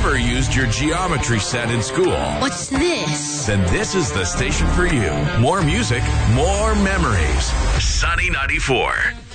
never used your geometry set in school, What's this? then this is the station for you. More music, more memories. Sunny 94.